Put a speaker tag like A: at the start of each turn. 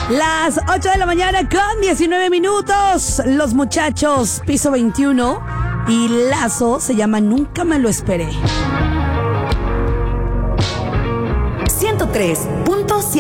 A: Las 8 de la mañana con 19 minutos. Los Muchachos, Piso 21 y Lazo se llama Nunca me lo esperé.
B: 103.7